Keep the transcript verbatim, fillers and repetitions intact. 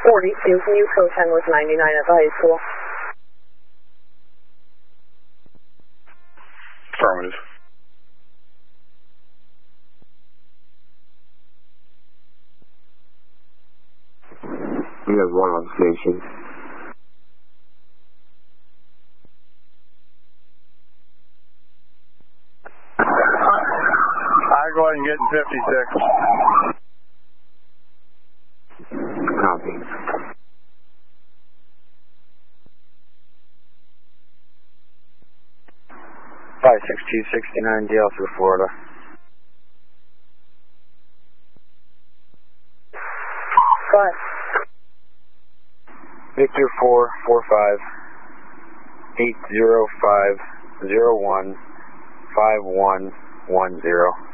forty-two, can you co-ten with ninety-nine at the high school? Affirmative. We have one on station. I'll go ahead and get in fifty-six. Copy. five six two sixty-nine D L through Florida. Five. Victor four four five eight zero five zero one five one one zero.